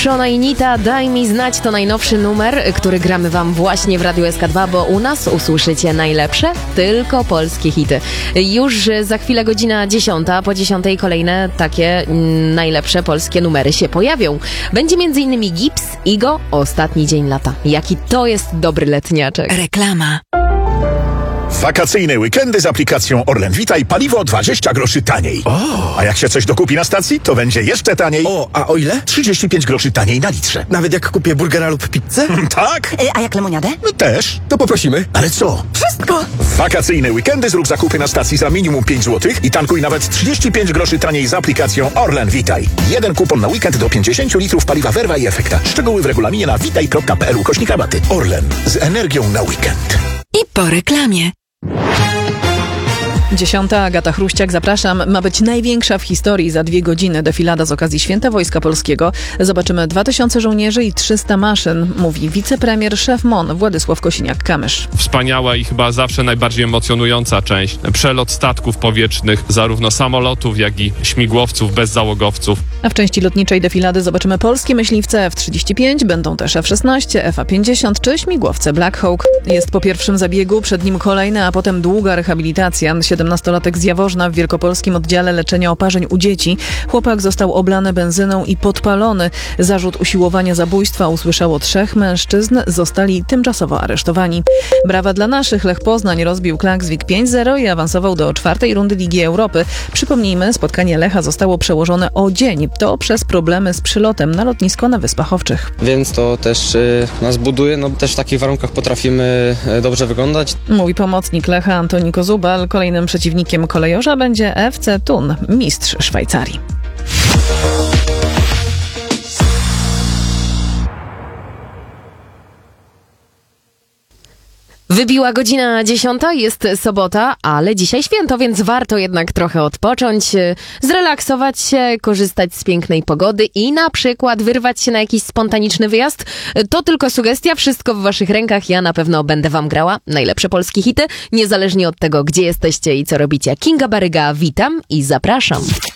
Shona i Nita, Daj mi znać, to najnowszy numer, który gramy wam właśnie w Radiu SK2, bo u nas usłyszycie najlepsze, tylko polskie hity. Już za chwilę godzina 10, po 10 kolejne takie najlepsze polskie numery się pojawią. Będzie m.in. Gips, Igo, Ostatni dzień lata. Jaki to jest dobry letniaczek. Reklama. Wakacyjne weekendy z aplikacją Orlen Witaj, paliwo 20 groszy taniej. A jak się coś dokupi na stacji, to będzie jeszcze taniej. A o ile? 35 groszy taniej na litrze. Nawet jak kupię burgera lub pizzę? Tak? A jak lemoniadę? No też. To poprosimy. Ale co? Wszystko! W wakacyjne weekendy zrób zakupy na stacji za minimum 5 zł i tankuj nawet 35 groszy taniej z aplikacją Orlen Witaj. Jeden kupon na weekend do 50 litrów paliwa Verva i Efekta. Szczegóły w regulaminie na witaj.pl/rabaty. Orlen. Z energią na weekend. I po reklamie. 10. Agata Chruściak, zapraszam. Ma być największa w historii za 2 godziny defilada z okazji Święta Wojska Polskiego. Zobaczymy 2000 żołnierzy i 300 maszyn, mówi wicepremier, szef MON Władysław Kosiniak-Kamysz. Wspaniała i chyba zawsze najbardziej emocjonująca część. Przelot statków powietrznych, zarówno samolotów, jak i śmigłowców, bezzałogowców. A w części lotniczej defilady zobaczymy polskie myśliwce F-35, będą też F-16, F-50 czy śmigłowce Black Hawk. Jest po pierwszym zabiegu, przed nim kolejny, a potem długa rehabilitacja. 17-latek z Jaworzna w wielkopolskim oddziale leczenia oparzeń u dzieci. Chłopak został oblany benzyną i podpalony. Zarzut usiłowania zabójstwa usłyszało 3 mężczyzn, zostali tymczasowo aresztowani. Brawa dla naszych. Lech Poznań rozbił Klaksvik 5-0 i awansował do 4. rundy Ligi Europy. Przypomnijmy, spotkanie Lecha zostało przełożone o dzień. To przez problemy z przylotem na lotnisko na Wyspach Owczych. Więc to też nas buduje, też w takich warunkach potrafimy dobrze wyglądać. Mówi pomocnik Lecha Antoni Kozubal. Kolejnym przeciwnikiem kolejorza będzie FC Thun, mistrz Szwajcarii. Wybiła godzina 10, jest sobota, ale dzisiaj święto, więc warto jednak trochę odpocząć, zrelaksować się, korzystać z pięknej pogody i na przykład wyrwać się na jakiś spontaniczny wyjazd. To tylko sugestia, wszystko w waszych rękach. Ja na pewno będę wam grała najlepsze polskie hity, niezależnie od tego, gdzie jesteście i co robicie. Kinga Baryga, witam i zapraszam.